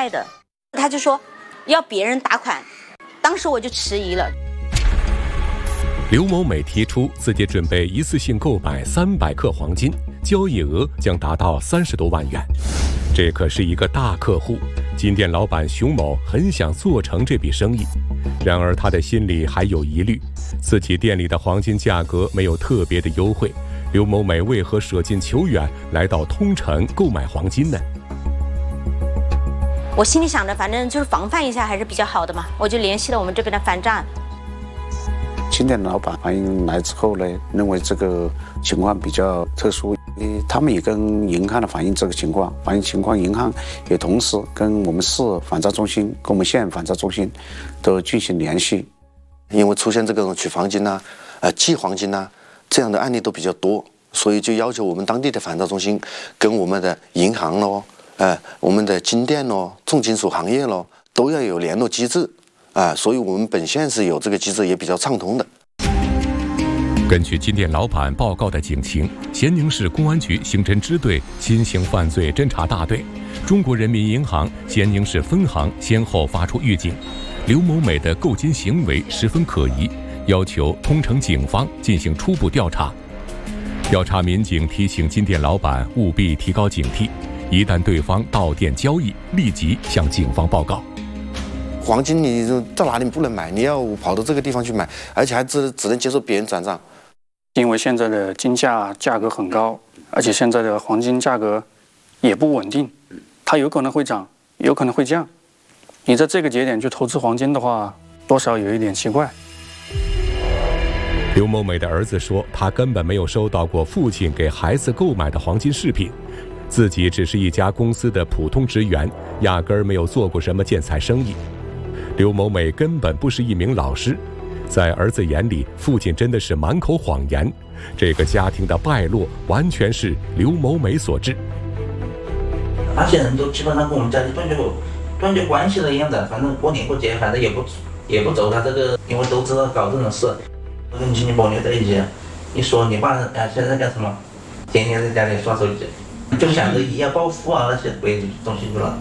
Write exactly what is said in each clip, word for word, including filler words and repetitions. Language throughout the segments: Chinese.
贷的，他就说要别人打款，当时我就迟疑了。 刘某美提出自己准备一次性购买三百克黄金，交易额将达到三十多万元。这可是一个大客户，金店老板熊某很想做成这笔生意。然而他的心里还有疑虑，自己店里的黄金价格没有特别的优惠，刘某美为何舍近求远来到通城购买黄金呢？ 我心里想着，反正就是防范一下还是比较好的嘛，我就联系了我们这边的反诈。 金店老板反映来之后呢，认为这个情况比较特殊，他们也跟银行的反映这个情况，反映情况，银行也同时跟我们市反诈中心、跟我们县反诈中心都进行联系。 因为出现这种取黄金呐、啊、呃寄黄金呐、啊、这样的案例都比较多，所以就要求我们当地的反诈中心跟我们的银行咯、呃我们的金店咯、重金属行业咯都要有联络机制。啊，所以我们本县是有这个机制，也比较畅通的。 根据金店老板报告的警情，咸宁市公安局刑侦支队新型犯罪侦查大队、中国人民银行咸宁市分行先后发出预警，刘某美的购金行为十分可疑，要求通城警方进行初步调查。调查民警提醒金店老板务必提高警惕，一旦对方到店交易，立即向警方报告。 黄金你到哪里不能买，你要跑到这个地方去买，而且还只只能接受别人转账。 因为现在的金价价格很高，而且现在的黄金价格也不稳定，它有可能会涨，有可能会降。你在这个节点去投资黄金的话，多少有一点奇怪。 刘某美的儿子说，他根本没有收到过父亲给孩子购买的黄金饰品，自己只是一家公司的普通职员，压根儿没有做过什么建材生意。刘某美根本不是一名老师，在儿子眼里，父亲真的是满口谎言。这个家庭的败落完全是刘某美所致。 那些人都基本上跟我们家里断绝断绝关系了一样的，反正过年过节反正也不也不走他这个，因为都知道搞这种事，都跟亲戚朋友在一起。一说你爸啊现在干什么？天天在家里刷手机，就想着一夜暴富啊那些鬼东西去了。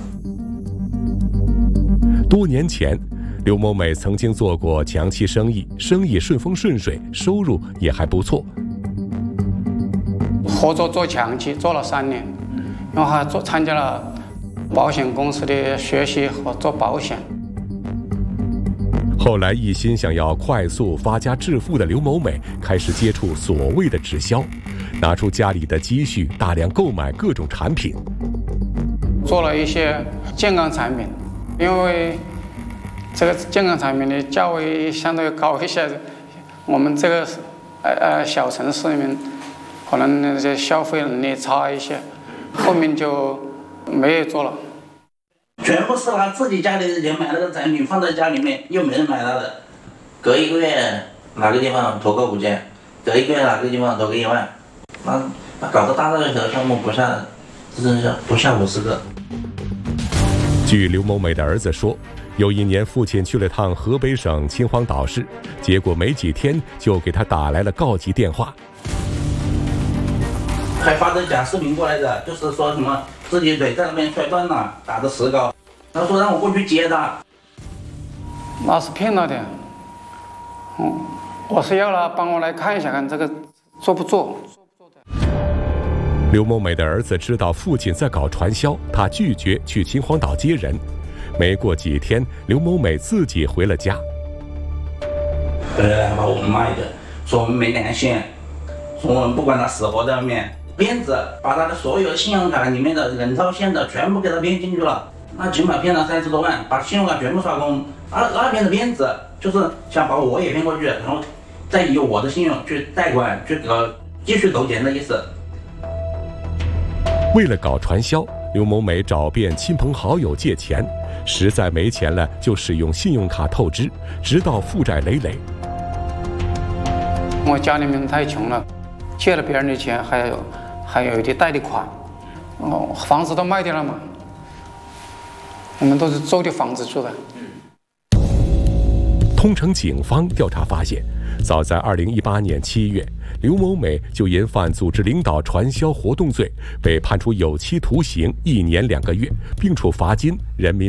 多年前，刘某美曾经做过强期生意，生意顺风顺水，收入也还不错。 合作做强期做了三年，然后还做参加了保险公司的学习和做保险。 后来一心想要快速发家致富的刘某美开始接触所谓的直销，拿出家里的积蓄大量购买各种产品， 做了一些健康产品。因为这个健康产品的价位相对高一些，我们这个呃呃小城市里面可能那些消费能力差一些，后面就没有做了。 全部是拿自己家里人买那个产品放在家里面，又没人买它的，隔一个月哪个地方投个五千，隔一个月哪个地方投个一万，那那搞得大大小小项目不下，真是不下五十个。 据刘某美的儿子说，有一年父亲去了趟河北省秦皇岛市，结果没几天就给他打来了告急电话， 还发的假视频过来的，就是说什么自己腿在那边摔断了，打的石膏，他说让我过去接他。 那是骗了的，嗯，我是要他帮我来看一下，看这个做不做。 刘某美的儿子知道父亲在搞传销，他拒绝去秦皇岛接人。没过几天，刘某美自己回了家。 回来还把我们骂一顿，说我们没良心，说我们不管他死活在外面，骗子把他的所有信用卡里面的人造线的全部给他骗进去了，那起码骗了三十多万，把信用卡全部刷空。而那边的骗子就是想把我也骗过去，然后再以我的信用去贷款去搞继续投钱的意思。 为了搞传销，刘某美找遍亲朋好友借钱，实在没钱了就使用信用卡透支，直到负债累累。 我家里面太穷了，借了别人的钱，还有还有一点贷的款，哦，房子都卖掉了嘛，我们都是租的房子住的。 通城警方调查发现，早在二零一八年七月，刘某美就因犯组织领导传销活动罪，被判处有期徒刑一年两个月，并处罚金人民